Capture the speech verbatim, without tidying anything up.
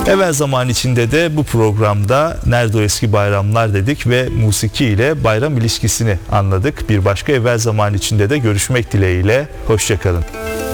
Evvel zaman içinde de bu programda nerede o eski bayramlar dedik ve musiki ile bayram ilişkisini anladık. Bir başka evvel zaman içinde de görüşmek dileğiyle. Hoşça kalın.